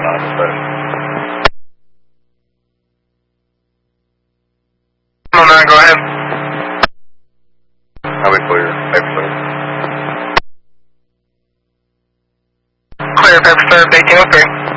on this side. 109, go ahead. Highway clear, paper serve. Clear, paper served, 1803.